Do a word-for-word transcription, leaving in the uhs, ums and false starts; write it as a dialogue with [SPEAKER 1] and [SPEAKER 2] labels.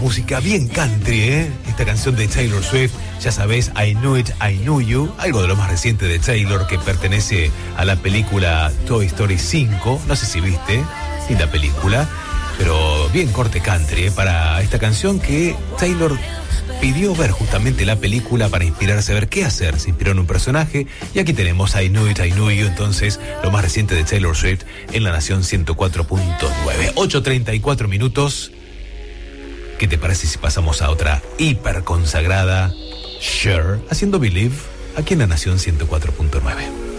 [SPEAKER 1] Música bien country, ¿eh? Esta canción de Taylor Swift, ya sabés, I Knew It, I Knew You, algo de lo más reciente de Taylor que pertenece a la película Toy Story cinco, no sé si viste, linda película, pero bien corte country, ¿eh? Para esta canción que Taylor pidió ver justamente la película para inspirarse a ver qué hacer, se inspiró en un personaje y aquí tenemos I Knew It, I Knew You, entonces lo más reciente de Taylor Swift en La Nación ciento cuatro punto nueve, ocho treinta y cuatro minutos. ¿Qué te parece si pasamos a otra hiper consagrada, Cher, haciendo Believe, aquí en La Nación ciento cuatro punto nueve?